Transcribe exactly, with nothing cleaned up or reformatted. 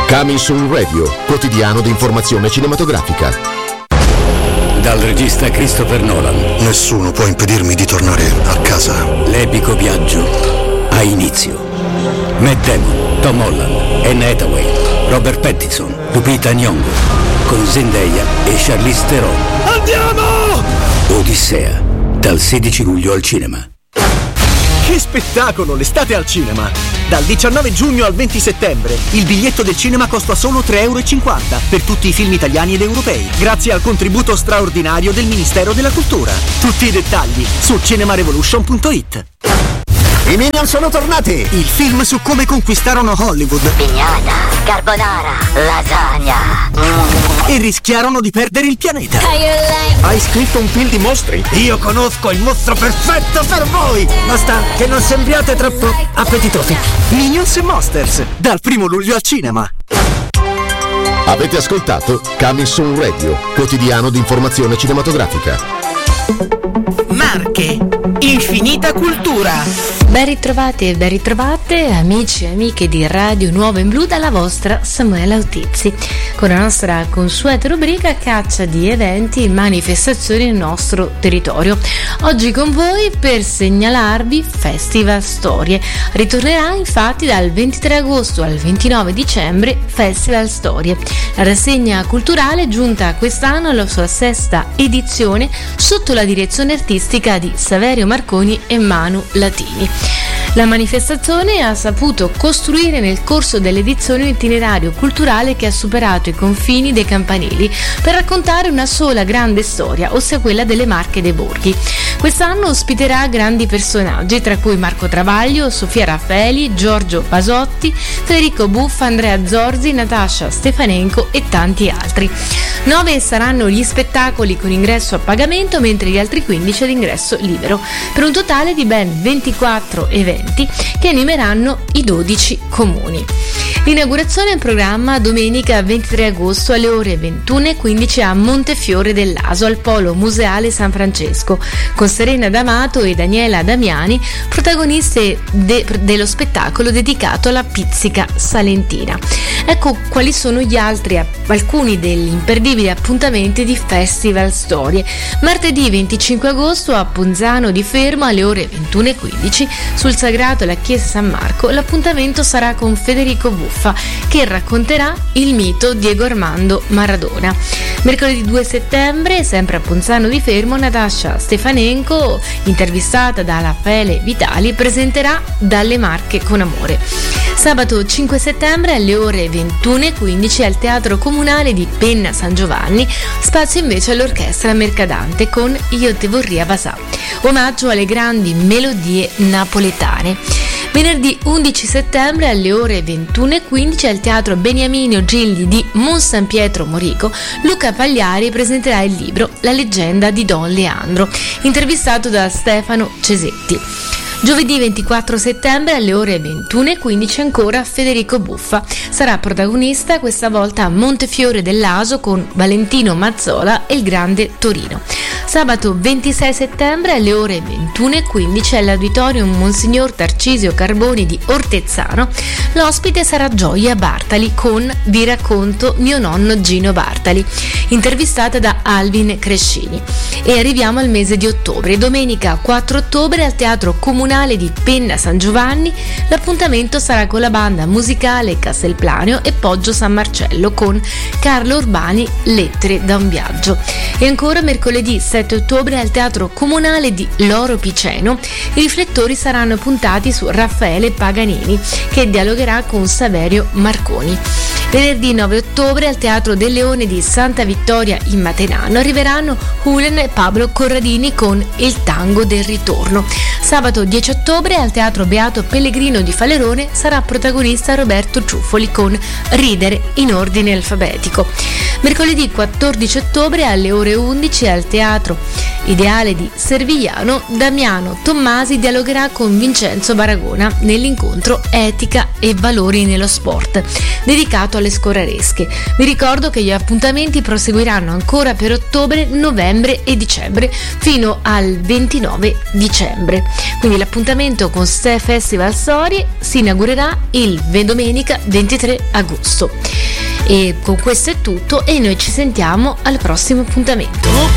Coming Soon Radio, quotidiano di informazione cinematografica. Dal regista Christopher Nolan. Nessuno può impedirmi di tornare a casa. L'epico viaggio ha inizio. Matt Damon, Tom Holland, Anne Hathaway, Robert Pattinson, Lupita Nyong'o, con Zendaya e Charlize Theron. Andiamo! Odissea, dal sedici luglio al cinema. Che spettacolo, l'estate al cinema! Dal diciannove giugno al venti settembre il biglietto del cinema costa solo tre euro e cinquanta per tutti i film italiani ed europei, grazie al contributo straordinario del Ministero della Cultura. Tutti i dettagli su cinemarevolution punto it. I Minion sono tornati! Il film su come conquistarono Hollywood. Pignata, carbonara, lasagna. E rischiarono di perdere il pianeta. Hai scritto un film di mostri? Io conosco il mostro perfetto per voi! Basta che non sembriate troppo appetitosi. Minions e Monsters, dal primo luglio al cinema. Avete ascoltato Coming Soon Radio, quotidiano di informazione cinematografica. Marche, infinita cultura. Ben ritrovati e ben ritrovate amici e amiche di Radio Nuovo in Blu dalla vostra Samuela Autizzi con la nostra consueta rubrica caccia di eventi e manifestazioni nel nostro territorio. Oggi con voi per segnalarvi Festival Storie. Ritornerà infatti dal ventitré agosto al ventinove dicembre Festival Storie. La rassegna culturale giunta quest'anno alla sua sesta edizione sotto la direzione artistica di Saverio Marconi e Manu Latini. La manifestazione ha saputo costruire nel corso dell'edizione un itinerario culturale che ha superato i confini dei campanili per raccontare una sola grande storia, ossia quella delle Marche dei Borghi. Quest'anno ospiterà grandi personaggi, tra cui Marco Travaglio, Sofia Raffaeli, Giorgio Basotti, Federico Buffa, Andrea Zorzi, Natascia Stefanenko e tanti altri. Nove saranno gli spettacoli con ingresso a pagamento, mentre gli altri quindici ad ingresso libero, per un totale di ben ventiquattro eventi che animeranno i dodici comuni. L'inaugurazione è in programma domenica ventitré agosto alle ore ventuno e quindici a Montefiore dell'Aso al Polo Museale San Francesco, con Serena D'Amato e Daniela Damiani, protagoniste de- dello spettacolo dedicato alla pizzica salentina. Ecco quali sono gli altri, alcuni degli imperdibili appuntamenti di Festival Storie. Martedì venticinque agosto a Ponzano di Fermo alle ore ventuno e quindici sul Sagrato alla Chiesa San Marco l'appuntamento sarà con Federico Buffa che racconterà il mito Diego Armando Maradona. Mercoledì due settembre, sempre a Ponzano di Fermo, Natascia Stefanenko, intervistata da Raffaele Vitali, presenterà Dalle Marche con amore. Sabato cinque settembre alle ore ventuno e quindici al Teatro Comunale di Penna San Giovanni, spazio invece all'Orchestra Mercadante con Io te vorria vasà, omaggio alle grandi melodie napoletane. Venerdì undici settembre alle ore ventuno e quindici al Teatro Beniamino Gigli di Monsan Pietro Morico, Luca Pagliari presenterà il libro La leggenda di Don Leandro, intervistato da Stefano Cesetti. Giovedì ventiquattro settembre alle ore ventuno e quindici ancora Federico Buffa sarà protagonista questa volta a Montefiore dell'Aso con Valentino Mazzola e il Grande Torino. Sabato ventisei settembre alle ore ventuno e quindici all'Auditorium Monsignor Tarcisio Carboni di Ortezzano l'ospite sarà Gioia Bartali con Vi racconto mio nonno Gino Bartali, intervistata da Alvin Crescini. E arriviamo al mese di ottobre. Domenica quattro ottobre al Teatro Comunale di Penna San Giovanni l'appuntamento sarà con la banda musicale Castelplaneo e Poggio San Marcello con Carlo Urbani Lettere da un viaggio. E ancora mercoledì sette ottobre al Teatro Comunale di Loro Piceno i riflettori saranno puntati su Raffaele Paganini che dialogherà con Saverio Marconi. Venerdì nove ottobre al Teatro del Leone di Santa Vittoria in Matenano arriveranno Julen e Pablo Corradini con Il tango del ritorno. Sabato dieci ottobre al Teatro Beato Pellegrino di Falerone sarà protagonista Roberto Ciuffoli con Ridere in ordine alfabetico. Mercoledì quattordici ottobre alle ore undici al Teatro Ideale di Servigliano Damiano Tommasi dialogherà con Vincenzo Baragona nell'incontro Etica e valori nello sport dedicato alle scolaresche. Vi ricordo che gli appuntamenti proseguiranno ancora per ottobre, novembre e dicembre fino al ventinove dicembre. Quindi l'appuntamento con Ste Festival Story si inaugurerà il domenica ventitré agosto. E con questo è tutto e noi ci sentiamo al prossimo appuntamento.